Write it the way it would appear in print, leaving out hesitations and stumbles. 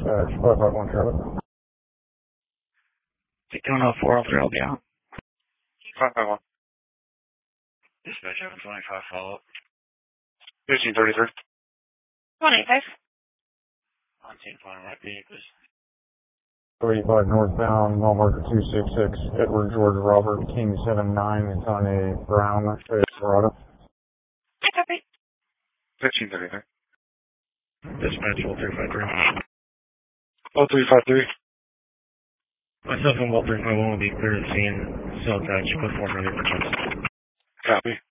dispatch, 551 Charlotte. Going off 403, I'll be out. 551. Dispatch 725 follow-up. 1533. 185. On 10 flying right vehicles. 35 northbound, mile marker 266, Edward George Robert, King 79. It's on a brown Silverado. I copy. 1533. Dispatch 0353. 0353. Myself and Walt 351 will be clear to scene. Cell attached with 400 for Copy.